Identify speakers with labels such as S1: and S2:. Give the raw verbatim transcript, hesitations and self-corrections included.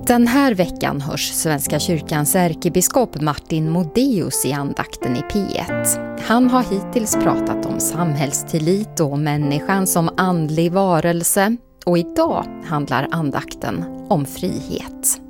S1: Den här veckan hörs Svenska kyrkans ärkebiskop Martin Modéus i andakten i P ett. Han har hittills pratat om samhällstillit och människan som andlig varelse. Och idag handlar andakten om frihet.